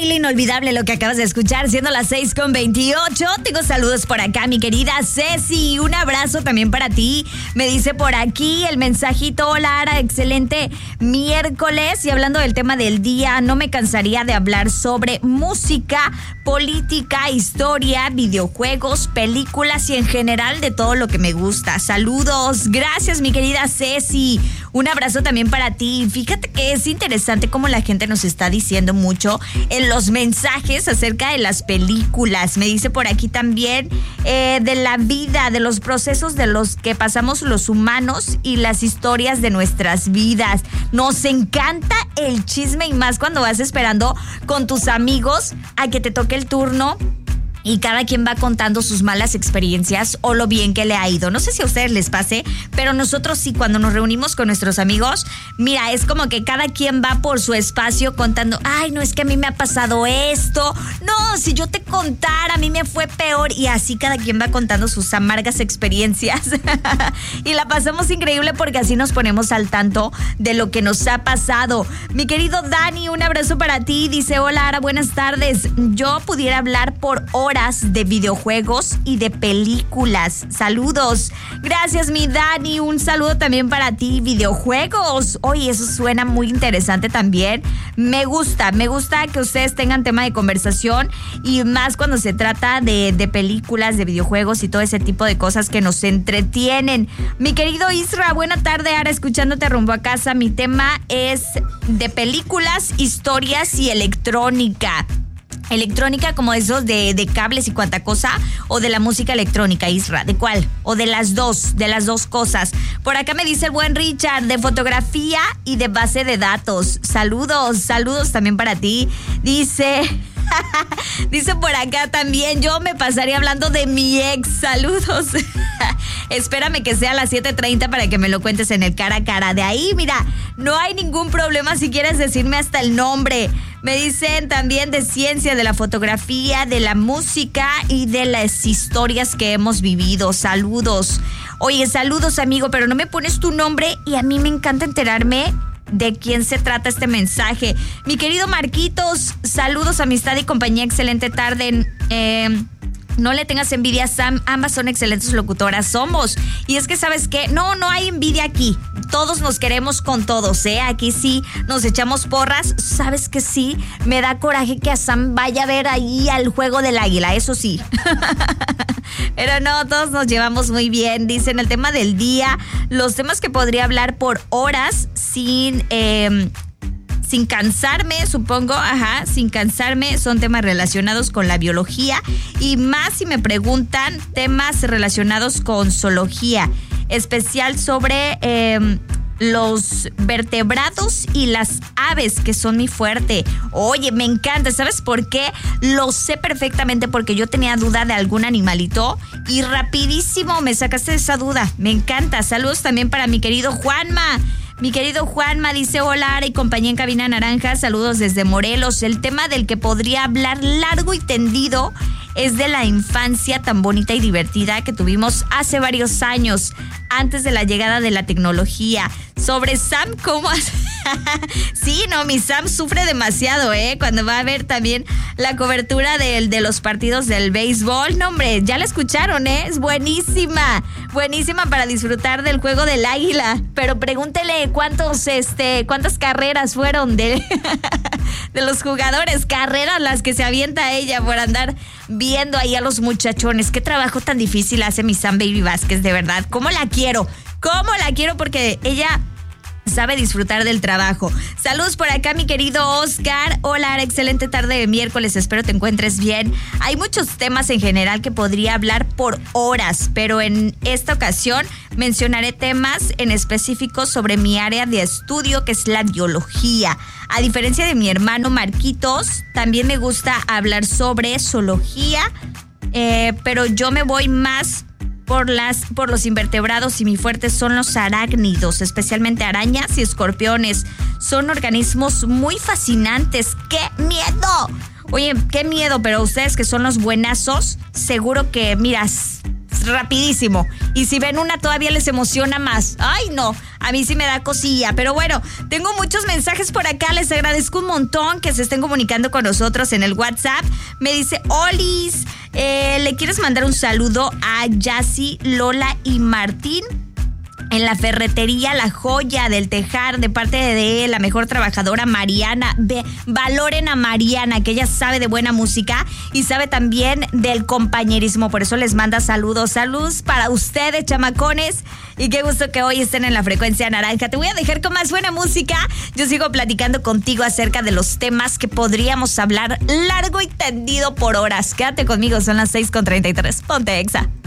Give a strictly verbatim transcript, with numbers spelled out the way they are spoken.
baile inolvidable lo que acabas de escuchar, siendo las seis con veintiocho. Tengo saludos por acá, mi querida Ceci. Un abrazo también para ti. Me dice por aquí el mensajito: hola, Ara, excelente miércoles. Y hablando del tema del día, no me cansaría de hablar sobre música, política, historia, videojuegos, películas y en general de todo lo que me gusta. Saludos. Gracias, mi querida Ceci. Un abrazo también para ti. Fíjate que es interesante cómo la gente nos está diciendo mucho en los mensajes acerca de las películas. Me dice por aquí también eh, de la vida, de los procesos de los que pasamos los humanos y las historias de nuestras vidas. Nos encanta el chisme y más cuando vas esperando con tus amigos a que te toque el turno y cada quien va contando sus malas experiencias o lo bien que le ha ido. No sé si a ustedes les pase, pero nosotros sí, cuando nos reunimos con nuestros amigos, mira, es como que cada quien va por su espacio contando: ay, no, es que a mí me ha pasado esto. No, si yo te contara, a mí me fue peor. Y así cada quien va contando sus amargas experiencias. Y la pasamos increíble porque así nos ponemos al tanto de lo que nos ha pasado. Mi querido Dani, un abrazo para ti. Dice: hola, Ara, buenas tardes. Yo pudiera hablar por horas de videojuegos y de películas. Saludos. Gracias, mi Dani. Un saludo también para ti. Videojuegos. Oye, eso suena muy interesante también. Me gusta, me gusta que ustedes tengan tema de conversación y más cuando se trata de, de películas, de videojuegos y todo ese tipo de cosas que nos entretienen. Mi querido Isra, buena tarde, Ara, escuchándote rumbo a casa. Mi tema es de películas, historias y electrónica. Electrónica como esos de, de cables y cuanta cosa, o de la música electrónica, Isra, ¿de cuál? O de las dos, de las dos cosas. Por acá me dice el buen Richard, de fotografía y de base de datos. Saludos, saludos también para ti. Dice... Dice por acá también: yo me pasaría hablando de mi ex. Saludos. Espérame que sea a las siete treinta para que me lo cuentes en el cara a cara. De ahí, mira, no hay ningún problema si quieres decirme hasta el nombre. Me dicen también de ciencia, de la fotografía, de la música y de las historias que hemos vivido. Saludos. Oye, saludos, amigo, pero no me pones tu nombre y a mí me encanta enterarme de quién se trata este mensaje. Mi querido Marquitos, saludos, amistad y compañía, excelente tarde. Eh, no le tengas envidia a Sam, ambas son excelentes locutoras, somos. Y es que, ¿sabes qué? No, no hay envidia aquí. Todos nos queremos con todos, ¿eh? Aquí sí nos echamos porras. ¿Sabes qué? Sí, me da coraje que a Sam vaya a ver ahí al juego del águila, eso sí. Pero no, todos nos llevamos muy bien. Dicen el tema del día, los temas que podría hablar por horas sin... Eh, Sin cansarme, supongo, ajá, sin cansarme, son temas relacionados con la biología y más si me preguntan temas relacionados con zoología, especial sobre eh, los vertebrados y las aves, que son mi fuerte. Oye, me encanta, ¿sabes por qué? Lo sé perfectamente porque yo tenía duda de algún animalito y rapidísimo me sacaste esa duda. Me encanta. Saludos también para mi querido Juanma. Mi querido Juanma dice: hola, Ara y compañía en cabina naranja, saludos desde Morelos. El tema del que podría hablar largo y tendido es de la infancia tan bonita y divertida que tuvimos hace varios años, antes de la llegada de la tecnología. Sobre Sam, ¿cómo hace? Sí, no, mi Sam sufre demasiado, ¿eh? Cuando va a ver también la cobertura de, de los partidos del béisbol. No, hombre, ya la escucharon, ¿eh? Es buenísima, buenísima para disfrutar del juego del águila. Pero pregúntele cuántos, este, cuántas carreras fueron de, de los jugadores. Carreras las que se avienta ella por andar viendo ahí a los muchachones. Qué trabajo tan difícil hace mi Sam Baby Vázquez, de verdad. ¿Cómo la quiero? ¿Cómo la quiero? Porque ella sabe disfrutar del trabajo. Saludos por acá, mi querido Oscar. Hola, Ara, excelente tarde de miércoles. Espero te encuentres bien. Hay muchos temas en general que podría hablar por horas, pero en esta ocasión mencionaré temas en específico sobre mi área de estudio, que es la biología. A diferencia de mi hermano Marquitos, también me gusta hablar sobre zoología, eh, pero yo me voy más por las por los invertebrados y mi fuerte son los arácnidos, especialmente arañas y escorpiones. Son organismos muy fascinantes. ¡Qué miedo! Oye, qué miedo, pero ustedes que son los buenazos, seguro que, mira, rapidísimo. Y si ven una todavía les emociona más. Ay, no, a mí sí me da cosilla. Pero bueno, tengo muchos mensajes por acá. Les agradezco un montón que se estén comunicando con nosotros en el WhatsApp. Me dice, Olis, eh, ¿le quieres mandar un saludo a Yassi, Lola y Martín? En la ferretería La Joya del Tejar, de parte de la mejor trabajadora Mariana. Ve, valoren a Mariana, que ella sabe de buena música y sabe también del compañerismo. Por eso les manda saludos. Saludos para ustedes, chamacones. Y qué gusto que hoy estén en la frecuencia naranja. Te voy a dejar con más buena música. Yo sigo platicando contigo acerca de los temas que podríamos hablar largo y tendido por horas. Quédate conmigo, son las seis con treinta y tres. Ponte Exa.